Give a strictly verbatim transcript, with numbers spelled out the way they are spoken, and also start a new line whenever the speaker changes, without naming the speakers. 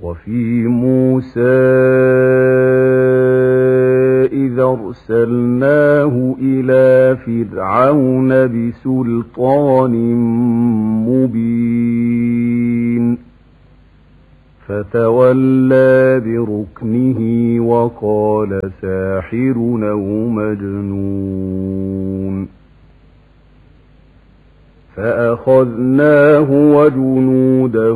وفي موسى إذ أرسلناه إلى فرعون بسلطان مبين فتولى بركنه وقال ساحر أو مجنون فأخذناه وجنوده